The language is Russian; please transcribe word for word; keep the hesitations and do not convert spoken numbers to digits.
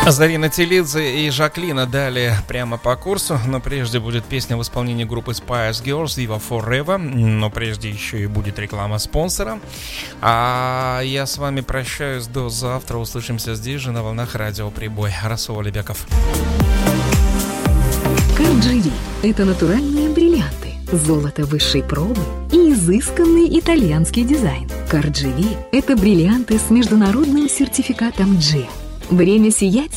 Зарина Телидзе и Жаклина далее прямо по курсу, но прежде будет песня в исполнении группы Spice Girls Viva Forever, но прежде еще и будет реклама спонсора. А я с вами прощаюсь до завтра, услышимся здесь же на волнах радио Прибой. Расул Алибеков. Кардживи – это натуральные бриллианты, золото высшей пробы и изысканный итальянский дизайн. Кардживи – это бриллианты с международным сертификатом джи. Время сиять